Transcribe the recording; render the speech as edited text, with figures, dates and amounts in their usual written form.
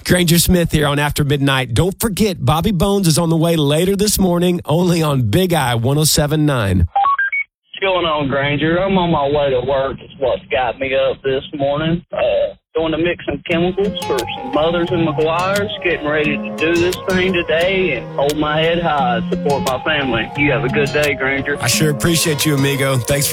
Granger Smith here on After Midnight. Don't forget, Bobby Bones is on the way later this morning, only on Big Eye 107.9. What's going on, Granger? I'm on my way to work. It's what's got me up this morning. Going to mix some chemicals for some Mothers and McGuire's. Getting ready to do this thing today and hold my head high and support my family. You have a good day, Granger. I sure appreciate you, amigo. Thanks